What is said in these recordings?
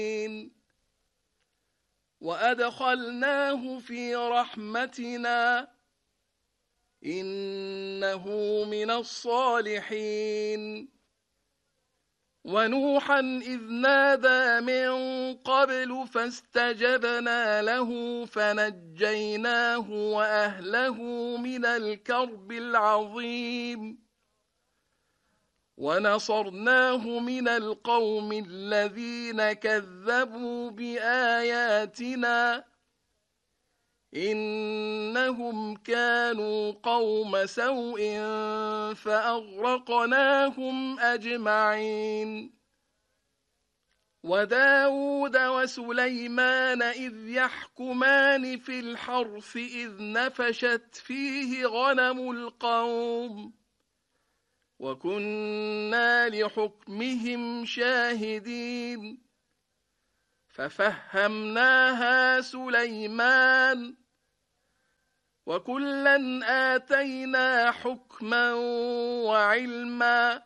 وأدخلناه في رحمتنا إنه من الصالحين ونوحا إذ نادى من قبل فاستجبنا له فنجيناه وأهله من الكرب العظيم ونصرناه من القوم الذين كذبوا بآياتنا إنهم كانوا قوم سوء فأغرقناهم أجمعين وداود وسليمان إذ يحكمان في الحرث إذ نفشت فيه غنم القوم وكنا لحكمهم شاهدين ففهمناها سليمان وكلا آتينا حكما وعلما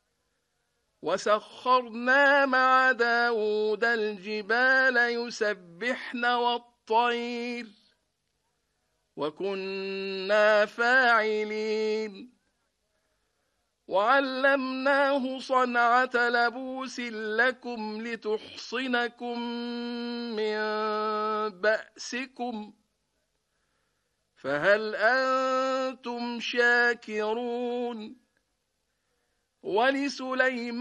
وسخرنا مع داود الجبال يسبحن والطير وكنا فاعلين وعلمناه صنعة لبوس لكم لتحصنكم من بأسكم فهل أنتم شاكرون ولسليمان